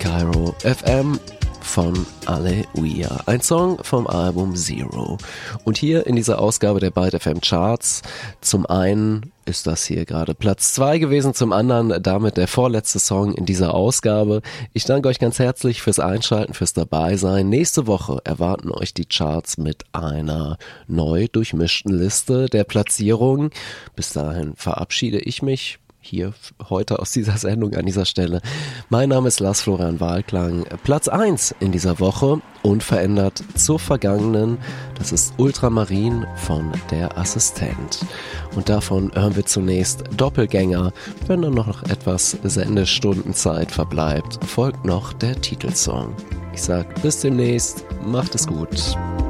Kairo FM von Aleluia, ein Song vom Album Zero. Und hier in dieser Ausgabe der Byte FM Charts, zum einen ist das hier gerade Platz 2 gewesen, zum anderen damit der vorletzte Song in dieser Ausgabe. Ich danke euch ganz herzlich fürs Einschalten, fürs Dabeisein. Nächste Woche erwarten euch die Charts mit einer neu durchmischten Liste der Platzierungen. Bis dahin verabschiede ich mich hier heute aus dieser Sendung an dieser Stelle. Mein Name ist Lars Florian Wahlklang. Platz 1 in dieser Woche, unverändert zur vergangenen. Das ist Ultramarin von Der Assistent. Und davon hören wir zunächst Doppelgänger. Wenn dann noch etwas Sendestundenzeit verbleibt, folgt noch der Titelsong. Ich sag bis demnächst, macht es gut.